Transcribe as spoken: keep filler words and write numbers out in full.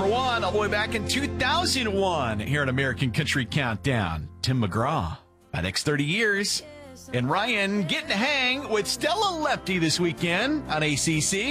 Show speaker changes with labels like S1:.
S1: number one all the way back in two thousand one here at American Country Countdown. Tim McGraw, by the next thirty years. And Ryan getting to hang with Stella Lefty this weekend on A C C.